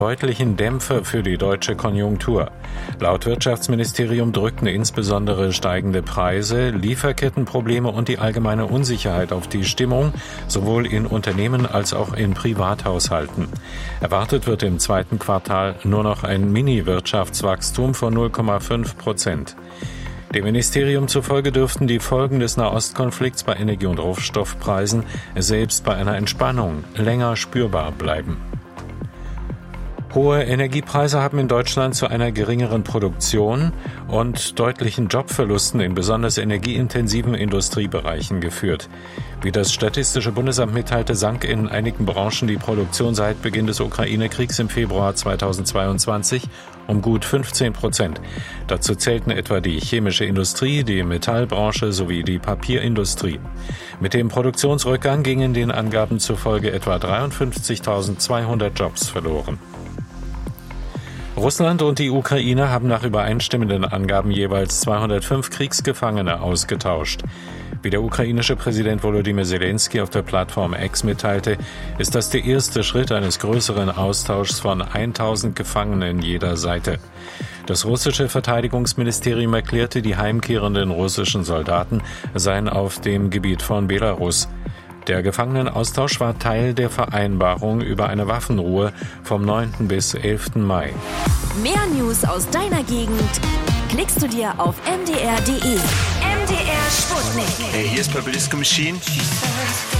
deutlichen Dämpfer für die deutsche Konjunktur. Laut Wirtschaftsministerium drückten insbesondere steigende Preise, Lieferkettenprobleme und die allgemeine Unsicherheit auf die Stimmung, sowohl in Unternehmen als auch in Privathaushalten. Erwartet wird im zweiten Quartal nur noch ein Mini-Wirtschaftswachstum von 0,5%. Dem Ministerium zufolge dürften die Folgen des Nahostkonflikts bei Energie- und Rohstoffpreisen selbst bei einer Entspannung länger spürbar bleiben. Hohe Energiepreise haben in Deutschland zu einer geringeren Produktion und deutlichen Jobverlusten in besonders energieintensiven Industriebereichen geführt. Wie das Statistische Bundesamt mitteilte, sank in einigen Branchen die Produktion seit Beginn des Ukraine-Kriegs im Februar 2022 um gut 15%. Dazu zählten etwa die chemische Industrie, die Metallbranche sowie die Papierindustrie. Mit dem Produktionsrückgang gingen den Angaben zufolge etwa 53.200 Jobs verloren. Russland und die Ukraine haben nach übereinstimmenden Angaben jeweils 205 Kriegsgefangene ausgetauscht. Wie der ukrainische Präsident Volodymyr Zelensky auf der Plattform X mitteilte, ist das der erste Schritt eines größeren Austauschs von 1000 Gefangenen jeder Seite. Das russische Verteidigungsministerium erklärte, die heimkehrenden russischen Soldaten seien auf dem Gebiet von Belarus. Der Gefangenenaustausch war Teil der Vereinbarung über eine Waffenruhe vom 9. bis 11. Mai. Mehr News aus deiner Gegend klickst du dir auf mdr.de. MDR Sputnik. Hey, hier ist Purple Disco Machine.